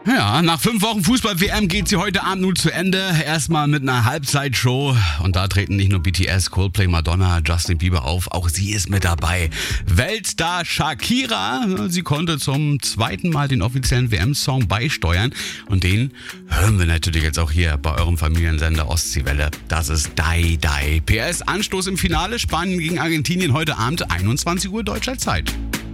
Ja, nach 5 Wochen Fußball-WM geht sie heute Abend nun zu Ende. Erstmal mit einer Halbzeitshow. Und da treten nicht nur BTS, Coldplay, Madonna, Justin Bieber auf. Auch sie ist mit dabei. Weltstar Shakira. Sie konnte zum zweiten Mal den offiziellen WM-Song beisteuern. Und den hören wir natürlich jetzt auch hier bei eurem Familiensender Ostseewelle. Das ist Die Die. PS, Anstoß im Finale. Spanien gegen Argentinien heute Abend 21 Uhr deutscher Zeit.